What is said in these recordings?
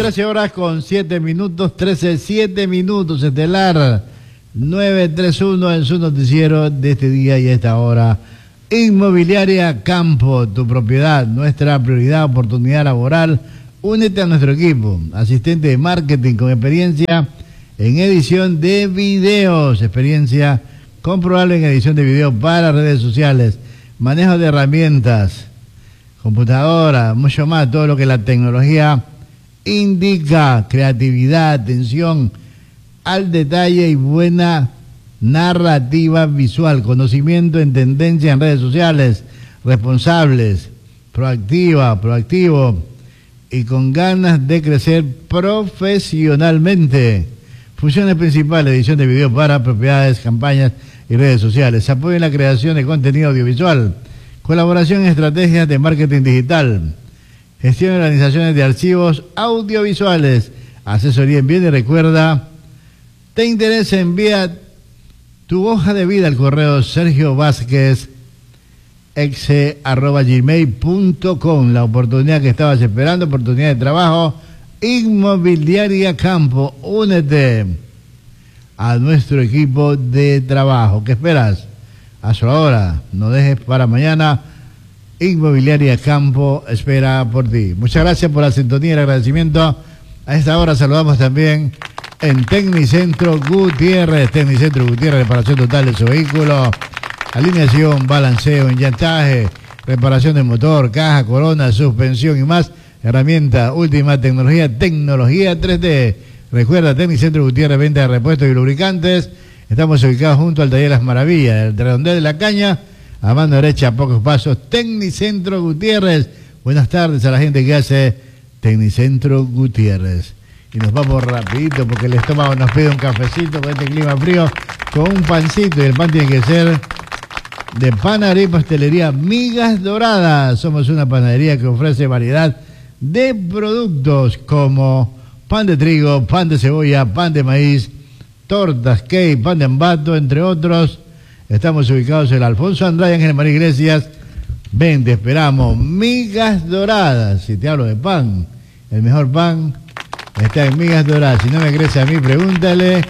13 horas con 7 minutos, 7 minutos, estelar 931 en su noticiero de este día y a esta hora. Inmobiliaria Campo, tu propiedad, nuestra prioridad, oportunidad laboral. Únete a nuestro equipo, asistente de marketing con experiencia en edición de videos, experiencia comprobable en edición de videos para redes sociales, manejo de herramientas, computadora, mucho más, todo lo que la tecnología indica, creatividad, atención al detalle y buena narrativa visual, conocimiento en tendencia en redes sociales, responsables, proactivo y con ganas de crecer profesionalmente. Funciones principales: edición de video para propiedades, campañas y redes sociales. Apoyo en la creación de contenido audiovisual. Colaboración en estrategias de marketing digital. Gestión de organizaciones de archivos audiovisuales. Asesoría en bien y recuerda, ¿te interesa? Envía tu hoja de vida al correo sergiovázquez@gmail.com. La oportunidad que estabas esperando, oportunidad de trabajo. Inmobiliaria Campo, únete a nuestro equipo de trabajo. ¿Qué esperas? Hazlo ahora, no dejes para mañana. Inmobiliaria Campo espera por ti. Muchas gracias por la sintonía y el agradecimiento. A esta hora saludamos también en Tecnicentro Gutiérrez. Tecnicentro Gutiérrez, reparación total de su vehículo, alineación, balanceo, enllantaje, reparación de motor, caja, corona, suspensión y más. Herramienta, última tecnología 3D. Recuerda, Tecnicentro Gutiérrez, venta de repuestos y lubricantes. Estamos ubicados junto al Taller Las Maravillas, el Redondel de la Caña, a mano derecha, a pocos pasos. Tecnicentro Gutiérrez. Buenas tardes a la gente que hace Tecnicentro Gutiérrez. Y nos vamos rapidito porque el estómago nos pide un cafecito con este clima frío, con un pancito, y el pan tiene que ser de panadería y pastelería Migas Doradas. Somos una panadería que ofrece variedad de productos como pan de trigo, pan de cebolla, pan de maíz, tortas, cake, pan de ambato, entre otros. Estamos ubicados en Alfonso Andrade, Ángel María Iglesias. Ven, te esperamos. Migas Doradas. Si te hablo de pan, el mejor pan está en Migas Doradas. Si no me crees a mí, pregúntale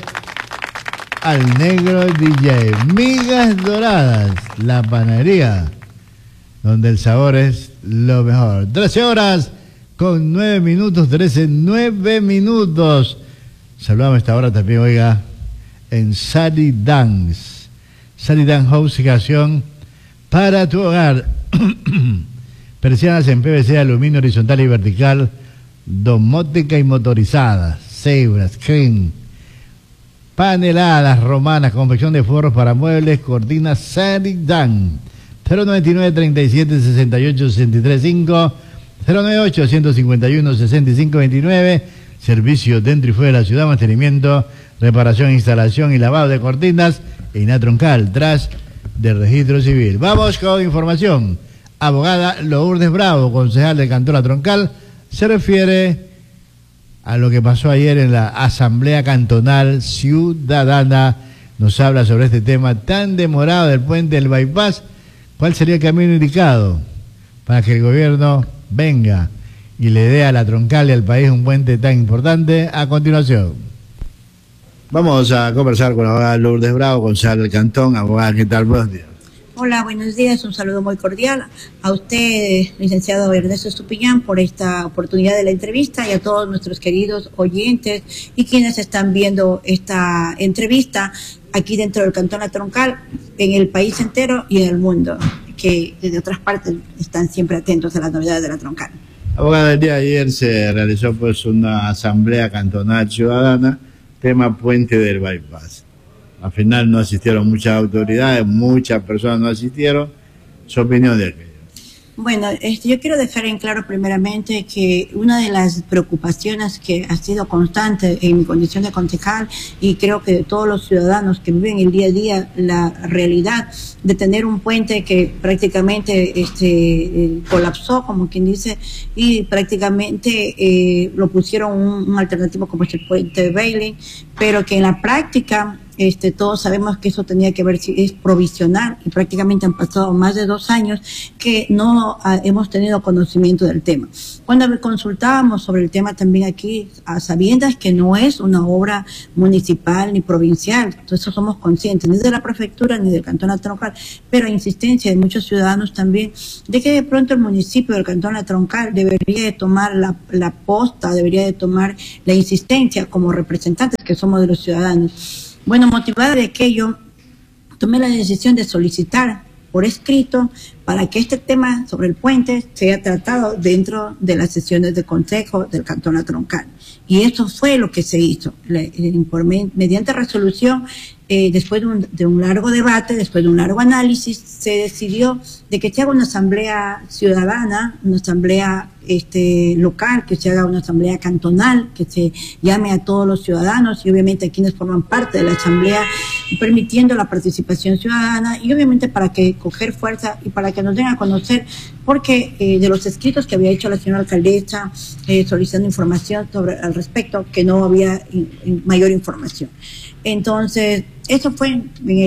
al negro DJ. Migas Doradas, la panadería donde el sabor es lo mejor. 13 horas con 9 minutos, 9 minutos. Saludamos a esta hora también, oiga, en Sari Dance. Sari Dance House, creación para tu hogar. Persianas en PVC, aluminio horizontal y vertical, domótica y motorizada, cebras, screen, paneladas romanas, confección de forros para muebles, cortinas. Sari Dance. 099-37-68-63-5, 098-151-65-29, servicio dentro y fuera de la ciudad, mantenimiento, reparación, instalación y lavado de cortinas, INA Troncal, tras del registro civil. Vamos con información. Abogada Lourdes Bravo, concejal del Cantón La Troncal, se refiere a lo que pasó ayer en la Asamblea Cantonal Ciudadana. Nos habla sobre este tema tan demorado del puente del bypass. ¿Cuál sería el camino indicado para que el gobierno venga y le dé a La Troncal y al país un puente tan importante? A continuación vamos a conversar con la abogada Lourdes Bravo, concejal del Cantón. Abogada, ¿qué tal? Buenos días. Hola, buenos días. Un saludo muy cordial a usted, licenciado Ernesto Estupiñán, por esta oportunidad de la entrevista, y a todos nuestros queridos oyentes y quienes están viendo esta entrevista aquí dentro del Cantón La Troncal, en el país entero y en el mundo, que desde otras partes están siempre atentos a las novedades de La Troncal. Abogada, el día de ayer se realizó pues una asamblea cantonal ciudadana, tema puente del bypass. Al final no asistieron muchas autoridades, muchas personas no asistieron. ¿Su opinión de aquello? Bueno, yo quiero dejar en claro primeramente que una de las preocupaciones que ha sido constante en mi condición de concejal, y creo que de todos los ciudadanos que viven el día a día la realidad de tener un puente que prácticamente colapsó, como quien dice, y prácticamente lo pusieron un alternativo como es el puente de Bailey, pero que en la práctica todos sabemos que eso tenía que ver si es provisional y prácticamente han pasado más de 2 años que no hemos tenido conocimiento del tema. Cuando consultábamos sobre el tema también aquí, a sabiendas que no es una obra municipal ni provincial, entonces somos conscientes ni de la prefectura ni del Cantón La Troncal, pero a insistencia de muchos ciudadanos también, de que de pronto el municipio del Cantón La Troncal debería de tomar la posta, debería de tomar la insistencia como representantes que somos de los ciudadanos. Bueno, motivada de aquello, tomé la decisión de solicitar por escrito para que este tema sobre el puente sea tratado dentro de las sesiones de consejo del Cantón La Troncal. Y eso fue lo que se hizo. Mediante resolución, después de un largo debate, después de un largo análisis, se decidió de que se haga una asamblea ciudadana, una asamblea local, que se haga una asamblea cantonal, que se llame a todos los ciudadanos y obviamente a quienes forman parte de la asamblea, permitiendo la participación ciudadana y obviamente para que coger fuerza y para que nos den a conocer, porque de los escritos que había hecho la señora alcaldesa solicitando información al respecto, que no había mayor información. Entonces, eso fue,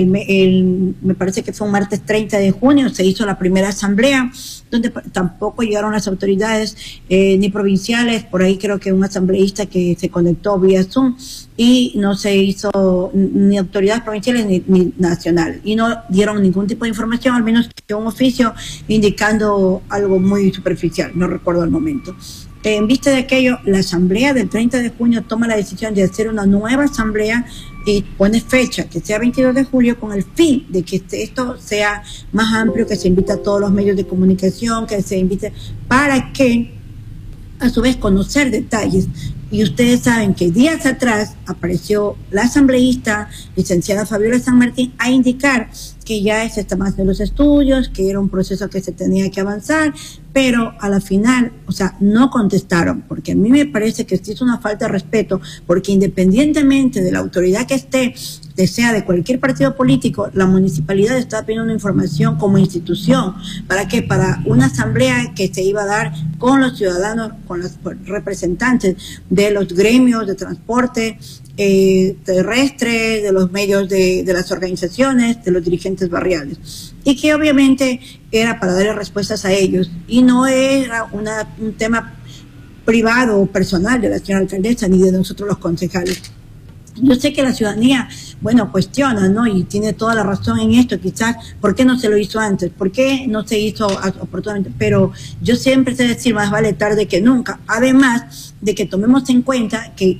me parece que fue un martes 30 de junio, se hizo la primera asamblea, donde tampoco llegaron las autoridades ni provinciales, por ahí creo que un asambleísta que se conectó vía Zoom, y no se hizo ni autoridades provinciales ni nacionales, y no dieron ningún tipo de información, al menos que un oficio indicando algo muy superficial, no recuerdo al momento. En vista de aquello, la asamblea del 30 de junio toma la decisión de hacer una nueva asamblea y pone fecha, que sea 22 de julio, con el fin de que esto sea más amplio, que se invite a todos los medios de comunicación, que se invite para que, a su vez, conocer detalles. Y ustedes saben que días atrás apareció la asambleísta, licenciada Fabiola San Martín, a indicar que ya se estaban haciendo los estudios, que era un proceso que se tenía que avanzar, pero a la final, o sea, no contestaron, porque a mí me parece que sí es una falta de respeto, porque independientemente de la autoridad que esté, sea de cualquier partido político, la municipalidad está pidiendo una información como institución. ¿Para qué? Para una asamblea que se iba a dar con los ciudadanos, con los representantes de los gremios de transporte terrestre, de los medios de las organizaciones, de los dirigentes barriales, y que obviamente era para darle respuestas a ellos, y no era un tema privado o personal de la señora alcaldesa ni de nosotros los concejales. Yo sé que la ciudadanía, bueno, cuestiona, ¿no? Y tiene toda la razón en esto, quizás, ¿por qué no se lo hizo antes? ¿Por qué no se hizo oportunamente? Pero yo siempre sé decir, más vale tarde que nunca. Además de que tomemos en cuenta que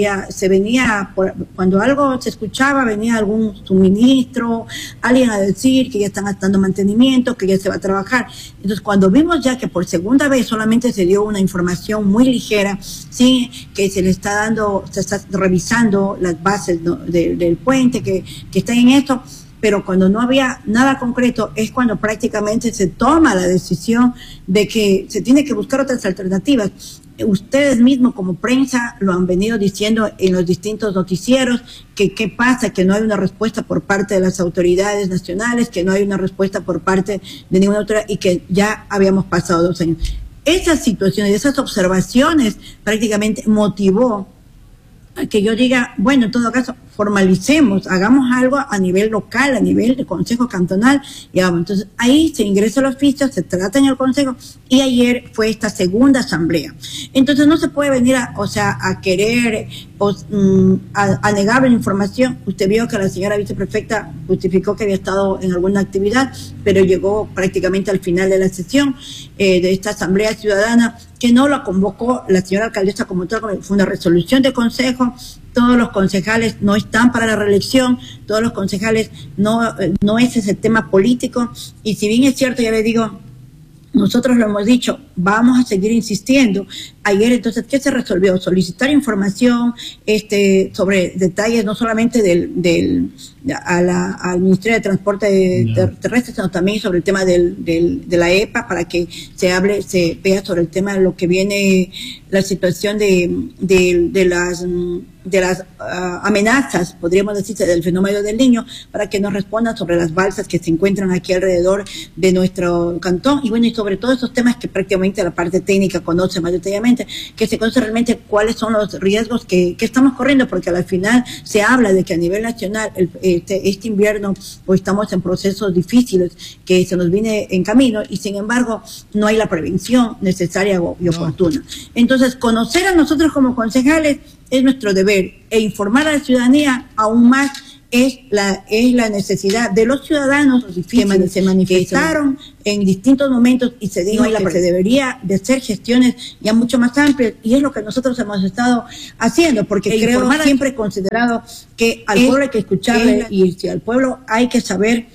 cuando algo se escuchaba, venía algún suministro, alguien a decir que ya están gastando mantenimiento, que ya se va a trabajar. Entonces, cuando vimos ya que por segunda vez solamente se dio una información muy ligera, sí, que se está revisando las bases, ¿no?, del puente, que están en esto, pero cuando no había nada concreto es cuando prácticamente se toma la decisión de que se tiene que buscar otras alternativas. Ustedes mismos como prensa lo han venido diciendo en los distintos noticieros, que qué pasa, que no hay una respuesta por parte de las autoridades nacionales, que no hay una respuesta por parte de ninguna autoridad y que ya habíamos pasado 2 años. Esas situaciones, esas observaciones prácticamente motivó a que yo diga, bueno, en todo caso, formalicemos, hagamos algo a nivel local, a nivel de consejo cantonal, y vamos. Entonces, ahí se ingresa el oficio, se trata en el consejo, y ayer fue esta segunda asamblea. Entonces, no se puede venir a querer, a negar la información. Usted vio que la señora viceprefecta justificó que había estado en alguna actividad, pero llegó prácticamente al final de la sesión de esta asamblea ciudadana, que no la convocó la señora alcaldesa como tal, fue una resolución de consejo. Todos los concejales no están para la reelección, todos los concejales no es ese tema político, y si bien es cierto, ya le digo, nosotros lo hemos dicho, vamos a seguir insistiendo. Ayer, entonces, ¿qué se resolvió? Solicitar información sobre detalles, no solamente al Ministerio de Transporte Terrestre, sino también sobre el tema de la EPA, para que se vea sobre el tema de lo que viene, la situación de las amenazas, podríamos decir, del fenómeno del Niño, para que nos respondan sobre las balsas que se encuentran aquí alrededor de nuestro cantón, y bueno, y sobre todos esos temas que prácticamente la parte técnica conoce más detalladamente. presidente, que se conoce realmente cuáles son los riesgos que estamos corriendo, porque al final se habla de que a nivel nacional este invierno pues estamos en procesos difíciles que se nos viene en camino y sin embargo no hay la prevención necesaria y oportuna. Entonces, conocer a nosotros como concejales es nuestro deber e informar a la ciudadanía aún más es la necesidad de los ciudadanos que se manifestaron en distintos momentos y se dijo que se debería de hacer gestiones ya mucho más amplias y es lo que nosotros hemos estado haciendo, porque creo siempre he considerado que al pueblo hay que escucharle y si al pueblo hay que saber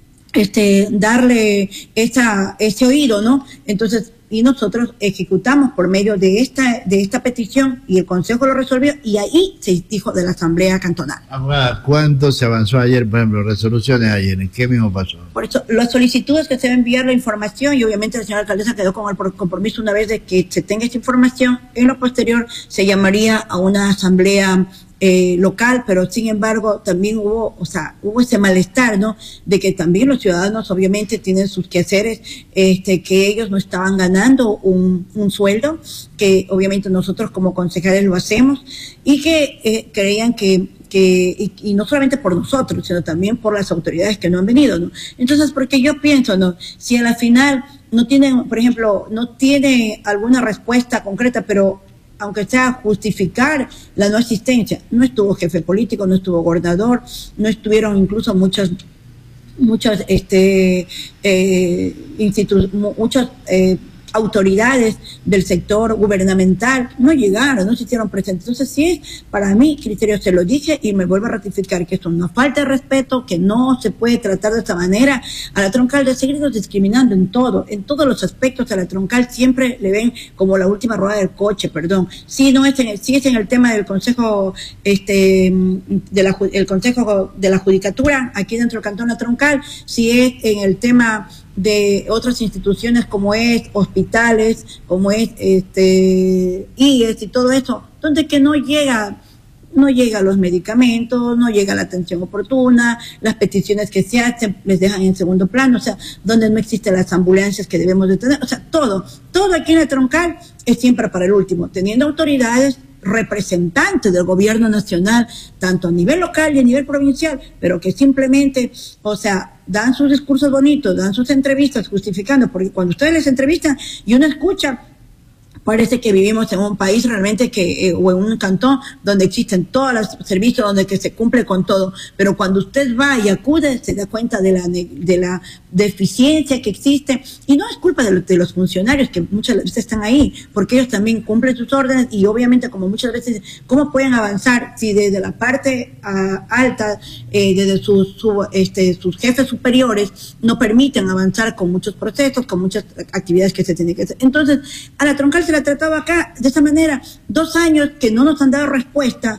darle ese oído, ¿no? Entonces, y nosotros ejecutamos por medio de esta petición y el Consejo lo resolvió y ahí se dijo de la Asamblea Cantonal. ¿Cuánto se avanzó ayer, por ejemplo, resoluciones ayer? ¿En qué mismo pasó? Por eso, las solicitudes que se debe enviar la información y obviamente la señora alcaldesa quedó con el compromiso una vez de que se tenga esta información, en lo posterior se llamaría a una asamblea local, pero sin embargo también hubo ese malestar, ¿no? De que también los ciudadanos obviamente tienen sus quehaceres, que ellos no estaban ganando un sueldo, que obviamente nosotros como concejales lo hacemos, y que creían y no solamente por nosotros, sino también por las autoridades que no han venido, ¿no? Entonces, porque yo pienso, ¿no? Si a la final no tienen, por ejemplo, no tiene alguna respuesta concreta, pero aunque sea justificar la no asistencia, no estuvo jefe político, no estuvo gobernador, no estuvieron incluso muchas autoridades del sector gubernamental, no llegaron, no se hicieron presentes. Entonces, sí es, para mí, criterio, se lo dije y me vuelvo a ratificar que esto es una falta de respeto, que no se puede tratar de esta manera a la troncal, de seguirnos discriminando en todos los aspectos. A la troncal siempre le ven como la última rueda del coche, perdón. Sí, es en el tema del consejo, el consejo de la judicatura, aquí dentro del cantón La Troncal, sí es en el tema de otras instituciones como es hospitales, como es IES y todo eso, donde que no llega los medicamentos, no llega la atención oportuna, las peticiones que se hacen les dejan en segundo plano, o sea, donde no existen las ambulancias que debemos de tener, o sea, todo aquí en la troncal es siempre para el último, teniendo autoridades representantes del gobierno nacional, tanto a nivel local y a nivel provincial, pero que simplemente, o sea, dan sus discursos bonitos, dan sus entrevistas justificando, porque cuando ustedes les entrevistan y uno escucha, parece que vivimos en un país realmente o en un cantón donde existen todos los servicios, donde que se cumple con todo. Pero cuando usted va y acude, se da cuenta de la deficiencia que existe. Y no es culpa de los funcionarios que muchas veces están ahí, porque ellos también cumplen sus órdenes y obviamente como muchas veces, ¿cómo pueden avanzar si desde la parte alta, desde sus jefes superiores, no permiten avanzar con muchos procesos, con muchas actividades que se tienen que hacer? Entonces, a la troncal se la ha tratado acá de esta manera, 2 años que no nos han dado respuesta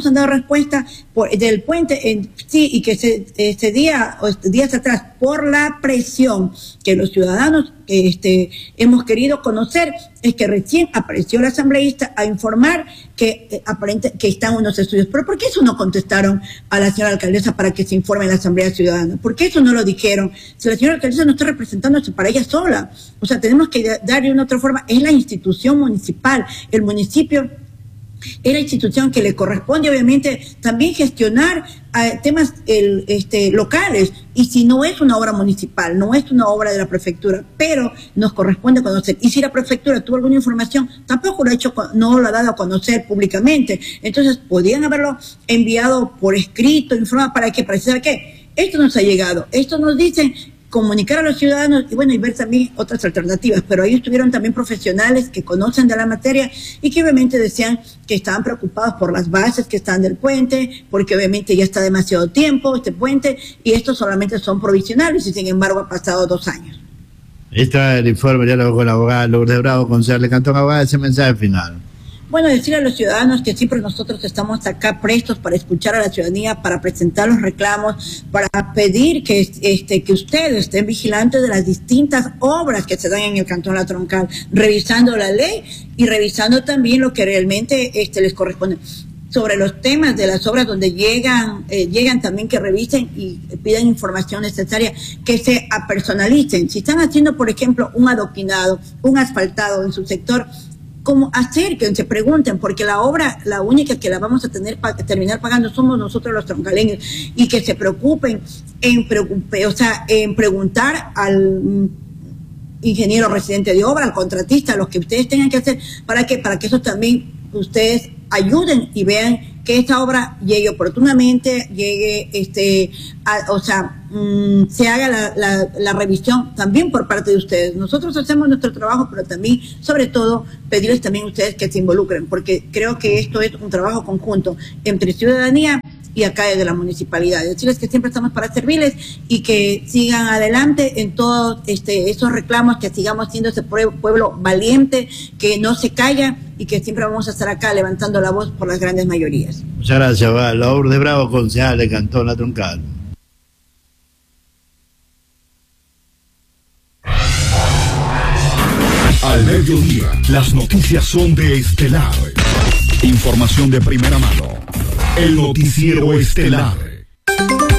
del puente sí, y que días atrás, por la presión que los ciudadanos hemos querido conocer, es que recién apareció la asambleísta a informar que están unos estudios. Pero ¿por qué eso no contestaron a la señora alcaldesa para que se informe en la asamblea ciudadana? ¿Por qué eso no lo dijeron? Si la señora alcaldesa no está representándose para ella sola, o sea, tenemos que darle una otra forma. Es la institución municipal, el municipio es la institución que le corresponde obviamente también gestionar temas locales, y si no es una obra municipal, no es una obra de la prefectura, pero nos corresponde conocer, y si la prefectura tuvo alguna información, tampoco no lo ha dado a conocer públicamente. Entonces podían haberlo enviado por escrito, informado, para saber qué, esto nos ha llegado, esto nos dicen, comunicar a los ciudadanos y ver también otras alternativas, pero ahí estuvieron también profesionales que conocen de la materia y que obviamente decían que estaban preocupados por las bases que están del puente, porque obviamente ya está demasiado tiempo este puente y estos solamente son provisionales y sin embargo ha pasado 2 años. Este es el informe, ya lo con la abogada Lourdes Bravo, concejal de Cantón. Abogada, ese mensaje final. Bueno, decirle a los ciudadanos que siempre nosotros estamos acá prestos para escuchar a la ciudadanía, para presentar los reclamos, para pedir que ustedes estén vigilantes de las distintas obras que se dan en el Cantón La Troncal, revisando la ley y revisando también lo que realmente les corresponde. Sobre los temas de las obras donde llegan también que revisen y pidan información necesaria, que se apersonalicen. Si están haciendo, por ejemplo, un adoquinado, un asfaltado en su sector, cómo hacer, que se pregunten, porque la obra, la única que la vamos a tener para terminar pagando somos nosotros los troncaleños, y que se preocupen en preguntar al ingeniero residente de obra, al contratista, los que ustedes tengan que hacer, para que eso también ustedes ayuden y vean que esta obra llegue oportunamente, se haga la revisión también por parte de ustedes. Nosotros hacemos nuestro trabajo, pero también, sobre todo, pedirles también a ustedes que se involucren, porque creo que esto es un trabajo conjunto entre ciudadanía y acá desde la municipalidad. Decirles que siempre estamos para servirles y que sigan adelante en todos esos reclamos, que sigamos siendo ese pueblo valiente, que no se calla y que siempre vamos a estar acá levantando la voz por las grandes mayorías. Muchas gracias, Lourdes Bravo, concejal de Cantón La Troncal. Al mediodía, las noticias son de Estelar. Información de primera mano. El noticiero Estelar.